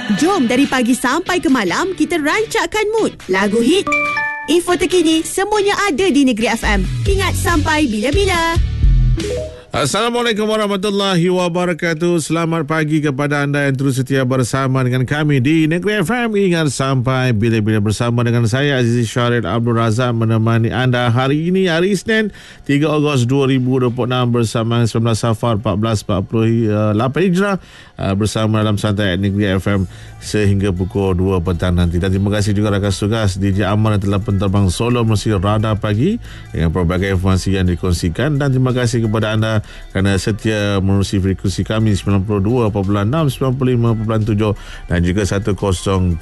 Jom dari pagi sampai ke malam kita rancakkan mood. Lagu hit, info terkini, semuanya ada di Negeri FM. Ingat sampai bila-bila. Assalamualaikum warahmatullahi wabarakatuh. Selamat pagi kepada anda yang terus setia bersama dengan kami di Negeri FM. Ingat sampai bila-bila bersama dengan saya Azizi Syaril Abdul Razak menemani anda hari ini, hari Isnin 3 Ogos 2026 bersama 19 Safar 1448 Hijrah, bersama dalam Santai Negeri FM sehingga pukul 2 petang nanti. Dan terima kasih juga rakan tugas DJ Amal yang telah penerbang solo melalui Radar Pagi dengan pelbagai informasi yang dikongsikan. Dan terima kasih kepada anda kerana setia menerusi frekuensi kami 92.6, 95.7 dan juga 107.7,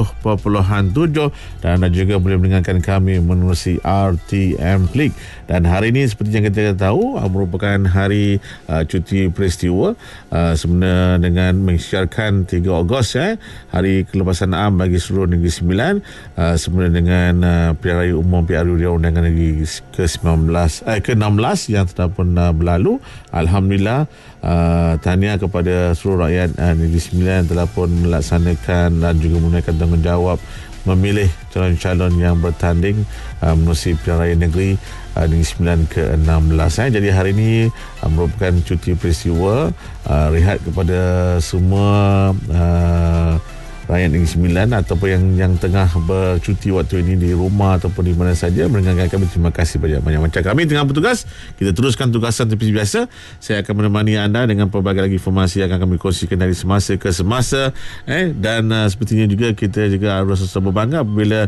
dan anda juga boleh mendengarkan kami menerusi RTM Klik. Dan hari ini seperti yang kita tahu merupakan hari cuti peristiwa, sebenarnya dengan mengisytiharkan 3 Ogos hari kelepasan am bagi seluruh Negeri Sembilan, sebenarnya dengan Pilihan Raya Umum PRU Riau Undangan Negeri ke-16 yang telah pun berlalu. Alhamdulillah, tahniah kepada seluruh rakyat Negeri Sembilan telah pun melaksanakan dan juga menunaikan tanggungjawab memilih calon-calon yang bertanding menerusi Pilihan Raya Negeri Negeri Sembilan ke-16. Jadi hari ini merupakan cuti peristiwa, rehat kepada semua rakyat Negeri Sembilan ataupun yang tengah bercuti waktu ini di rumah ataupun di mana saja mendengarkan kami. Terima kasih banyak-banyak. Macam kami tengah bertugas, kita teruskan tugasan seperti biasa. Saya akan menemani anda dengan pelbagai lagi informasi yang akan kami kongsikan dari semasa ke semasa, dan sepertinya juga kita juga harus rasa berbangga apabila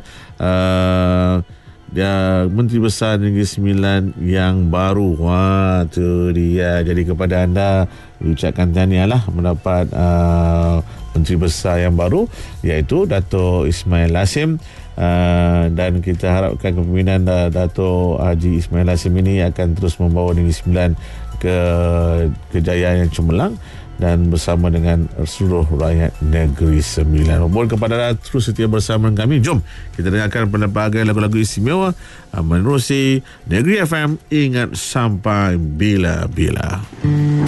Menteri Besar Negeri Sembilan yang baru. Wah, tu dia. Jadi kepada anda ucapkan tahniah lah mendapat Menteri Besar yang baru, iaitu Dato' Ismail Lassim. Dan kita harapkan kepimpinan Dato' Haji Ismail Lassim ini akan terus membawa Negeri Sembilan ke kejayaan yang cemerlang dan bersama dengan seluruh rakyat Negeri Sembilan. Mohon kepada anda terus setia bersama dengan kami. Jom kita dengarkan pelbagai lagu-lagu istimewa menerusi Negeri FM. Ingat sampai bila-bila.